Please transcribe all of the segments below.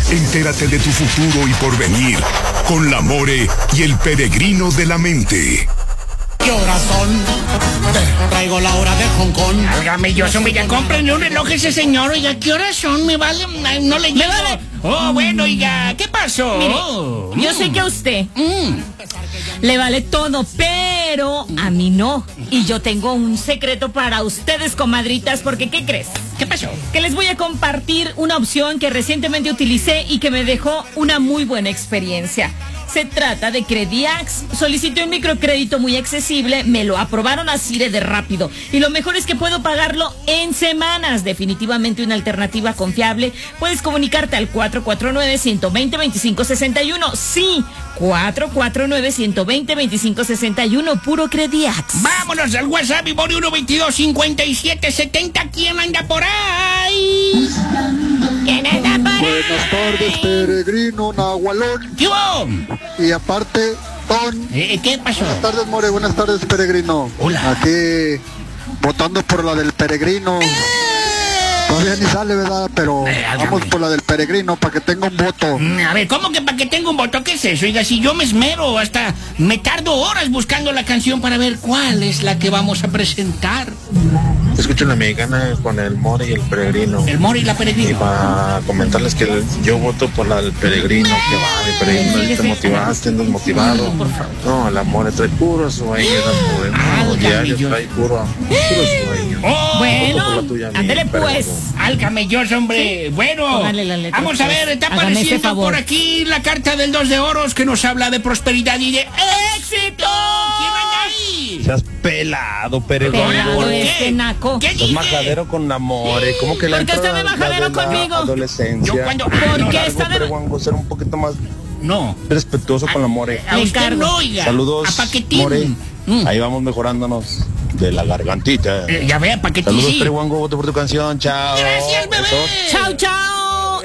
Entérate de tu futuro y porvenir con la More y el peregrino de la mente. ¿Qué horas son? Te traigo la hora de Hong Kong. Álgame, yo soy ya cómprenle un reloj a ese señor. Oiga, ¿qué horas son? Me vale, no le llego. vale. Oh, bueno, oiga, ¿qué pasó? Mire, yo sé que a usted le vale todo, pero a mí no. Y yo tengo un secreto para ustedes, comadritas, porque ¿qué crees? ¿Qué pasó? Que les voy a compartir una opción que recientemente utilicé y que me dejó una muy buena experiencia. Se trata de Crediax. Solicité un microcrédito muy accesible, me lo aprobaron así de rápido. Y lo mejor es que puedo pagarlo en semanas. Definitivamente una alternativa confiable. Puedes comunicarte al 449-120-2561. Sí, 449-120-2561. Puro Crediax. Vámonos al WhatsApp y Bori 122-5770. ¿Quién anda por ahí? ¿Quién anda por ahí? Buenas tardes, peregrino Nahualón. ¿Qué hubo? Y aparte, Ton. ¿Qué pasó? Buenas tardes, More. Buenas tardes, peregrino. Hola. Aquí, votando por la del peregrino. Todavía ni sale, ¿verdad? Pero vamos por la del peregrino para que tenga un voto. A ver, ¿cómo que para que tenga un voto? ¿Qué es eso? Oiga, si yo me esmero, hasta me tardo horas buscando la canción para ver cuál es la que vamos a presentar. Escuchen la mexicana con el More y el peregrino. El More y la Y peregrino. para comentarles que yo voto por la del peregrino, que va, mi peregrino, te motivaste, andas motivado. No, la More trae puro sueño, diario trae puro sueño. Bueno, Voto por la tuya, mi ándale peregrino. pues. Álgame yo, hombre. Bueno, Póngale la letra, vamos a ver, está hágame ese apareciendo favor. por aquí la carta del 2 de oros que nos habla de prosperidad y de éxito. ¿Quién anda ahí? Seas pelado, peregrino. Pelado ¿Por qué? este naco. ¿Qué Estás dije? majadero con la More. ¿Cómo que la ¿Por qué está de majadero conmigo? adolescencia? Yo cuando... ¿Por no, qué Algo, está de... pereguango, ser un poquito más no. respetuoso con la More. A Le usted encargo. no, oiga. Saludos, A Paquetín. More. Ahí vamos mejorándonos de la gargantita. Ya vea, Paquetín. Saludos, Sí. pereguango, voto por tu canción. Chao. Gracias, bebé. Besos. Chao, chao.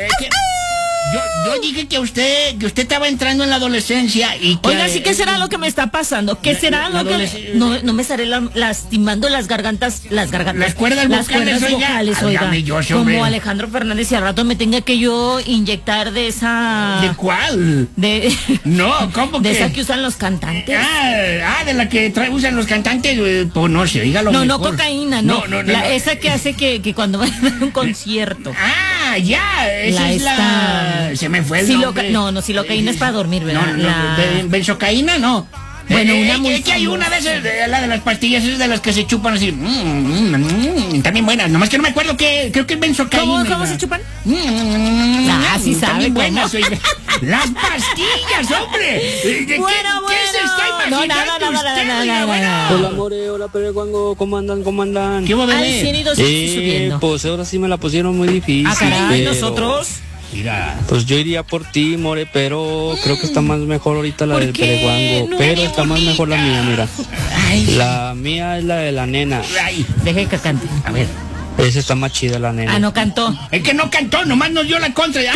Yo dije que usted estaba entrando en la adolescencia y que... Oiga, sí, ¿qué será lo que me está pasando? ¿Qué será lo que... No me estaré lastimando las gargantas... Las cuerdas vocales, oiga. vocales, Válgame oiga. Dios, hombre. Como Alejandro Fernández y al rato me tenga que yo inyectar de esa... ¿De cuál? De... No, ¿cómo de que? esa que usan los cantantes. De la que usan los cantantes, pues no sé, dígalo No, mejor. cocaína, no. No. Esa que hace que cuando vayan a un concierto. Ya, esa es la... Se me fue el nombre. Silocaína es para dormir, ¿verdad? Benzocaína, no. Bueno, una muy es que hay famosa. una de esas, la de las pastillas, es de las que se chupan así. También buenas, nomás que no me acuerdo creo que es benzocaína. ¿Cómo se chupan? Sí sabe también buenas, cómo. oiga. Las pastillas, hombre. ¿Qué se está imaginando usted? Hola, More, hola, pereguango, ¿cómo andan? ¿Qué hubo, Al bebé? 100 y 200 subiendo. Pues ahora sí me la pusieron muy difícil. Caray, pero, nosotros. Mira. Pues yo iría por ti, More, pero creo que está más mejor ahorita la ¿Por del qué? pereguango. No Pero me está más mejor la mía, mira. Ay, La mía es la de la nena. ay. Deje que cante. A ver. Esa está más chida, la nena. No cantó. Es que no cantó, nomás nos dio la contra.